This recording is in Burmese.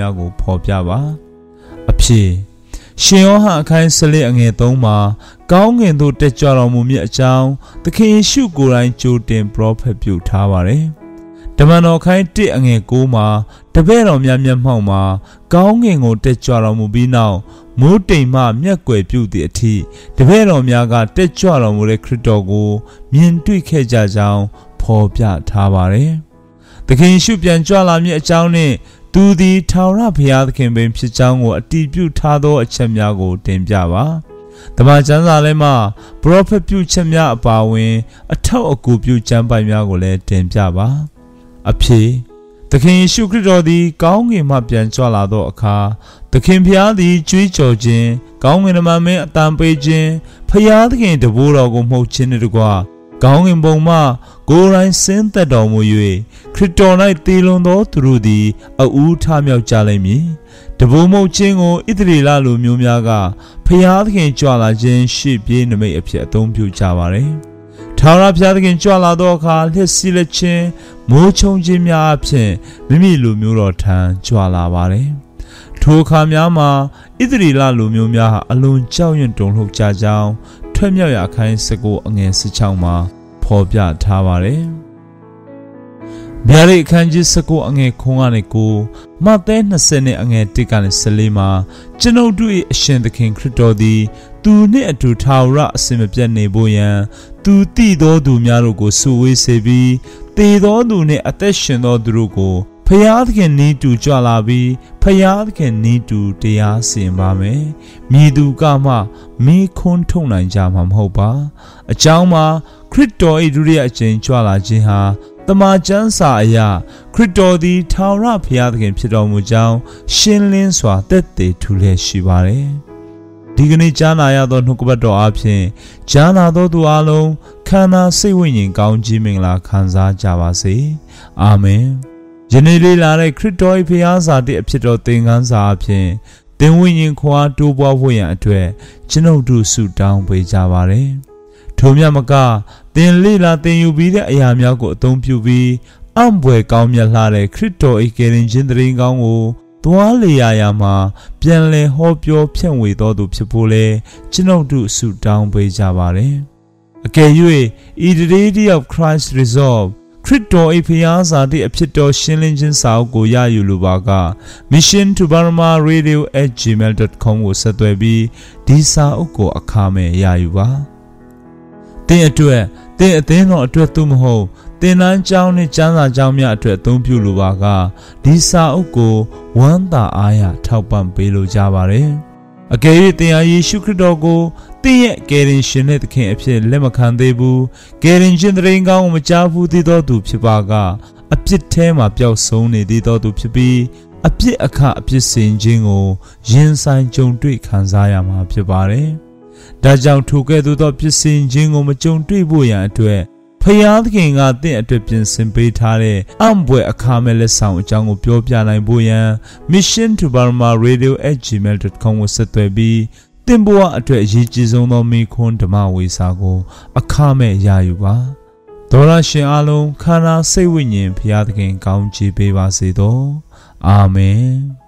များကိုဖော်ပြပါအဖြစ်ရှင်ယောဟန်အခန်း14အငယ်3မှာကောင်းငင်သို့တက်ကြွတော်မူမည်အကြောင်းသခင်ယေရှုကိုယ်တိုင်ကြိုတင်ပရောဖက်ပြုထားပါတယ်ဓမ္မတော်အခန်း1အငယ်9မှာတပည့်တော်များမျက်မှောက်မှာကောင်းငင်ကိုတက်ကြွတော်မူပြီးနောက်မိုးတိမ်မှမျက်ကွယ်ပြုသည့်အထိတပည့်တော်များကတက်ကြွတော်မူတဲ့ခရစ်တော်ကိုမြင်တွေ့ခဲ့ကြကြောင်းဖော်ပြထားပါတယ်သခင်ယေရှုပြန်ကြွလာမည်အကြောင်းနှင့်သူသည်ထာဝရဘုရားသခင်ပင်ဖြစ်ကြောင်းကိုအတည်ပြုထားသောအချက်များကိုတင်ပြပါ။ဓမ္မကျမ်းစာထဲမှာပရောဖက်ပြုချက်များအပါအဝင်အထောက်အကူပြုကျမ်းပိုင်များကိုလည်းတင်ပြပါ။အဖြစ်သခင်ယေရှုခရစ်တော်သည်ကောင်းကင်မှပြန်ကြွလာသောအခါသခင်ဘုရားသည်ကြွေးကြော်ခြင်းကောင်းကင်တမန်မင်းအတန်ပေးခြင်းဘုရားသခင်တဘိုးတော်ကိုမှုတ်ခြင်းနှင့်တကွကောင်းကင်ဘုံမှကိုယ်တိုင်ဆင်းသက်တော်မူ၍ခရစ်တော်၌တည်လွန်သောသူတို့သည်အဦးထမြောက်ကြလိမ့်မည်တဘိုးမှုတ်ခြင်းကိုဣသရေလလူမျိုးများကဘုရားသခင်ကြွလာခြင်းရှေ့ပြေးနမိတ်အဖြစ်အသုံးပြုကြပါれထာဝရဘုရားသခင်ကြွလာသောအခါလျှက်စီးလက်ခြင်းမိုးချုံခြင်းများအဖြစ်မိမိလူမျိုးတော်ထံကြွလာပါတယ်ထိုအခါများမှာဣသရေလလူမျိုးများဟာအလွန်ကြောက်ရွံ့တုန်လှုပ်ကြကြောင်းထွတ်မြောက်ရာအခန်း19အငယ်16မှာဖော်ပြထားပါတယ်ဗျာဒိတ်အခန်းကြီး19အငယ်9ကနေ9မဿဲ20နဲ့အငယ်1ကနေ14မှာကျွန်ုပ်တို့၏အရှင်သခင်ခရစ်တော်သည်သူနှင့်အတူထာဝရအစဉ်မပြတ်နေဖို့ရန်သူတည်သောသူများတို့ကိုစုဝေးစေပြီးတည်သောသူနှင့်အသက်ရှင်သောသူတို့ကိုဖယားသခင်နီးတူကြွလာပြီးဖယားသခင်နီးတူတရားစီရင်ပါမယ်မြည်သူကမှမိခွန်းထုတ်နိုင်ကြမှာမဟုတ်ပါအကြောင်းမှာခရစ်တော်၏ဒုတိယအကြိမ်ကြွလာခြင်းဟာတမန်ကျမ်းစာအရခရစ်တော်သည်ထာဝရဘုရားသခင်ဖြစ်တော်မူကြောင်းရှင်းလင်းစွာသက်သေထူလျက်ရှိပါတယ်ဒီကနေ့ကြားနာရသောနှုတ်ကပတ်တော်အဖြစ်ကြားနာသောသူအလုံးခန္ဓာစိတ်ဝိညာဉ်ကောင်းကြီးမင်္ဂလာခံစားကြပါစေအာမင်ယနေ့လေးလာတဲ့ခရစ်တော်၏ဘုရားစာတည်းအဖြစ်တော်သင်ခန်းစာအဖြစ်သင်ဝိညာဉ်ခွာတိုးပွားဖို့ရန်အတွက်ကျွန်ုပ်တို့ဆုတောင်းပေးကြပါရစေထိုမြတ်မကသင်လေးလာသင်ယူပြီးတဲ့အရာများကိုအသုံးပြုပြီးအံ့ဘွယ်ကောင်းမြတ်လှတဲ့ခရစ်တော်၏ကယ်တင်ခြင်းတရင်ကောင်းကိုသွားလေရာမှာပြန်လည်ဟောပြောဖြန့်ဝေတော်သူဖြစ်ဖို့လဲကျွန်ုပ်တို့ဆုတောင်းပေးကြပါရစေအကယ်၍ The Day of Christ Resolveခရစ်တော်၏ဘုရားစာတည်းအဖြစ်တော်ရှင်းလင်းခြင်းစာအုပ်ကိုရယူလိုပါက Mission to Burma Radio@gmail.com ကိုဆက်သွယ်ပြီးဒီစာအုပ်ကိုအခမဲ့ရယူပါသင်အတွက်သင်အသင်းတော်အတွက်သို့မဟုတ်သင်တန်းကျောင်းနဲ့ကျမ်းစာကျောင်းများအတွက်အသုံးပြုလိုပါကဒီစာအုပ်ကိုဝမ်းသာအားရထောက်ပံ့ပေးလိုကြပါရစေအကယ်၍သင်ဟာယေရှုခရစ်တော်ကိုသင်ရဲ့ကယ်တင်ရှင်နဲ့သခင်အဖြစ်လက်မခံသေးဘူးကယ်တင်ရှင်တရင်ကောင်းကိုမကြားဘူးသေးသောသူဖြစ်ပါကအပြစ်ထဲမှာပျောက်ဆုံးနေသေးသောသူဖြစ်ပြီးအပြစ်အခအပြစ်စင်ခြင်းကိုရင်ဆိုင်ကြုံတွေ့ခံစားရမှာဖြစ်ပါတယ်ဒါကြောင့်ထိုကဲ့သို့သောပြစ်စင်ခြင်းကိုမကြုံတွေ့ဖို့ရန်အတွက်ဖယားသခင်ကသင်အတွက်ပြင်ဆင်ပေးထားတဲ့အံ့ဘွယ်အခါမဲ့လက်ဆောင်အကြောင်းကိုပြောပြနိုင်ဖို့ရန် Mission to Burma Radio@gmail.com ကိုဆက်သွယ်ပြီးသင်ဘဝအတွက်အရေးကြီးဆုံးသောမိခွန်းဓမ္မဝေစာကိုအခမဲ့ရယူပါသောရရှင်အားလုံးခန္ဓာစိတ်ဝိညာဉ်ဖယားသခင်ကောင်းချီးပေးပါစေသောအာမင်